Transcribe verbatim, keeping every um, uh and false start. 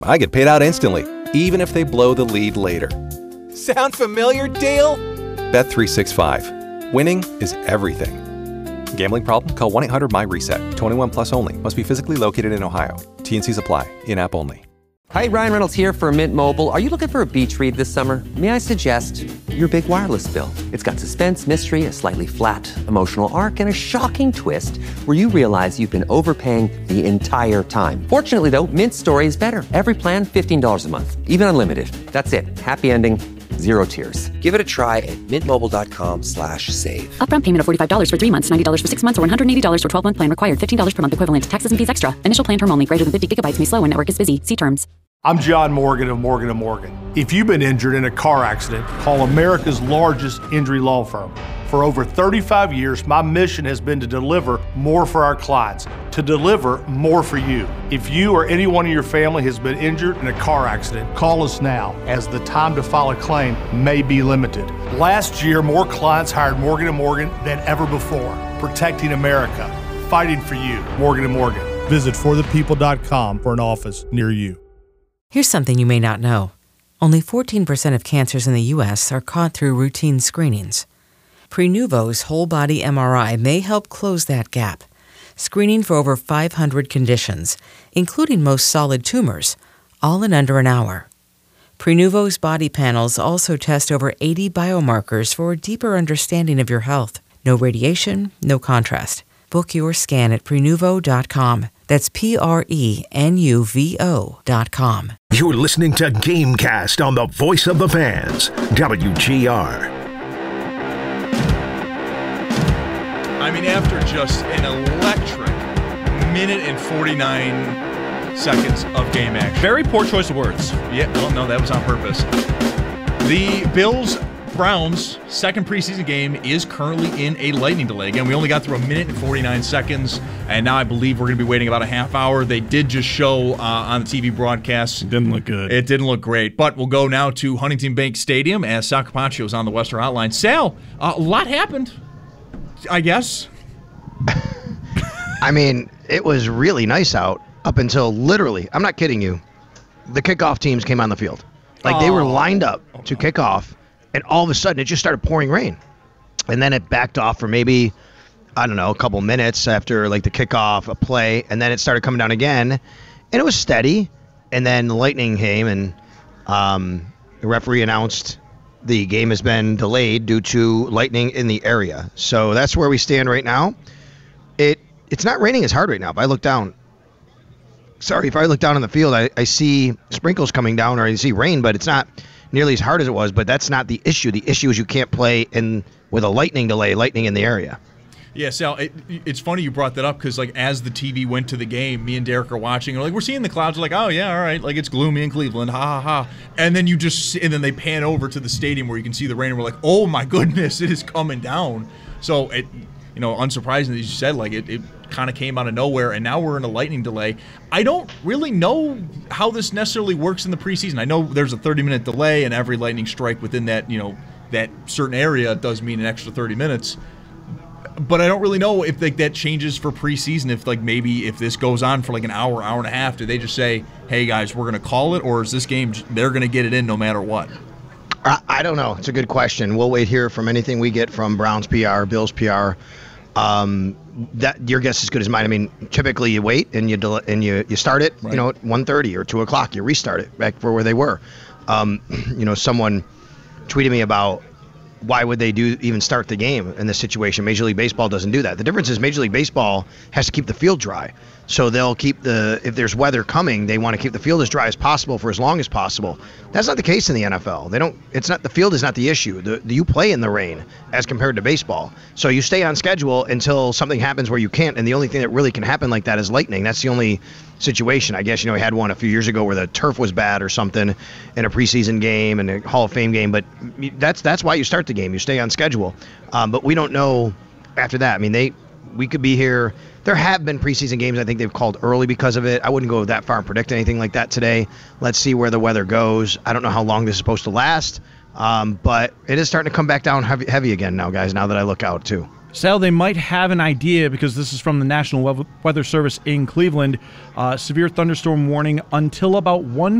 I get paid out instantly, even if they blow the lead later. Sound familiar, Dale? Bet three sixty-five. Winning is everything. Gambling problem? Call one eight hundred my reset. twenty-one plus only. Must be physically located in Ohio. T N Cs apply. In-app only. Hi, Ryan Reynolds here for Mint Mobile. Are you looking for a beach read this summer? May I suggest your big wireless bill? It's got suspense, mystery, a slightly flat, emotional arc, and a shocking twist where you realize you've been overpaying the entire time. Fortunately, though, Mint's story is better. Every plan, fifteen dollars a month. Even unlimited. That's it. Happy ending. Zero tears. Give it a try at mintmobile.com slash save. Upfront payment of forty-five dollars for three months, ninety dollars for six months, or one hundred eighty dollars for twelve-month plan required. fifteen dollars per month equivalent. Taxes and fees extra. Initial plan term only. Greater than fifty gigabytes may slow when network is busy. See terms. I'm John Morgan of Morgan and Morgan. If you've been injured in a car accident, call America's largest injury law firm. For over thirty-five years, my mission has been to deliver more for our clients, to deliver more for you. If you or anyone in your family has been injured in a car accident, call us now, as the time to file a claim may be limited. Last year, more clients hired Morgan and Morgan than ever before, protecting America, fighting for you. Morgan and Morgan. Visit for the people dot com for an office near you. Here's something you may not know. Only fourteen percent of cancers in the U S are caught through routine screenings. Prenuvo's whole-body M R I may help close that gap, screening for over five hundred conditions, including most solid tumors, all in under an hour. Prenuvo's body panels also test over eighty biomarkers for a deeper understanding of your health. No radiation, no contrast. Book your scan at prenuvo dot com. That's P R E N U V O dot com. You're listening to Gamecast on the Voice of the Fans, W G R. I mean, after just an electric minute and forty-nine seconds of game action. Very poor choice of words. Yeah, well, no, that was on purpose. The Bills Browns second preseason game is currently in a lightning delay. Again, we only got through a minute and forty-nine seconds, and now I believe we're going to be waiting about a half hour. They did just show uh, on the T V broadcast. It didn't look good. It didn't look great, but we'll go now to Huntington Bank Stadium as Sal Capaccio is on the Western Hotline. Sal, uh, a lot happened, I guess. I mean, it was really nice out up until literally, I'm not kidding you, the kickoff teams came on the field. Like, oh. they were lined up to kick off. And all of a sudden, it just started pouring rain. And then it backed off for maybe, I don't know, a couple minutes after, like, the kickoff, a play. And then it started coming down again. And it was steady. And then the lightning came, and um, the referee announced the game has been delayed due to lightning in the area. So that's where we stand right now. It It's not raining as hard right now. If I look down, sorry, if I look down on the field, I, I see sprinkles coming down, or I see rain, but it's not nearly as hard as it was. But that's not the issue. The issue is you can't play in with a lightning delay, lightning in the area. Yeah, Sal, it, it's funny you brought that up because, like, as the T V went to the game, me and Derek are watching, and like, we're seeing the clouds. We're like, oh, yeah, all right, like, it's gloomy in Cleveland, ha, ha, ha. And then you just, and then they pan over to the stadium where you can see the rain, and we're like, oh, my goodness, it is coming down. So, it, you know, unsurprisingly, as you said, like, it, it kind of came out of nowhere, and now we're in a lightning delay. I don't really know how this necessarily works in the preseason. I know there's a thirty-minute delay, and every lightning strike within that, you know, that certain area does mean an extra thirty minutes. But I don't really know if like that changes for preseason. If like maybe if this goes on for like an hour, hour and a half, do they just say, "Hey guys, we're going to call it," or is this game they're going to get it in no matter what? I, I don't know. It's a good question. We'll wait here from anything we get from Browns P R, Bills P R. Um, that your guess is as good as mine. I mean, typically you wait and you del- and you you start it, right. you know, at one thirty or two o'clock. You restart it back for where they were. Um, you know, someone tweeted me about, why would they do even start the game in this situation? Major League Baseball doesn't do that. The difference is Major League Baseball has to keep the field dry. So they'll keep the, if there's weather coming, they want to keep the field as dry as possible for as long as possible. That's not the case in the N F L. They don't, it's not, the field is not the issue. The, the, you play in the rain as compared to baseball. So you stay on schedule until something happens where you can't, and the only thing that really can happen like that is lightning. That's the only situation. I guess, you know, we had one a few years ago where the turf was bad or something in a preseason game and a Hall of Fame game, but that's that's why you start the game. You stay on schedule. Um, but we don't know after that. I mean, they we could be here. There have been preseason games I think they've called early because of it. I wouldn't go that far and predict anything like that today. Let's see where the weather goes. I don't know how long this is supposed to last, um, but it is starting to come back down heavy, heavy again now, guys, now that I look out, too. Sal, they might have an idea because this is from the National Weather Service in Cleveland. Uh, severe thunderstorm warning until about one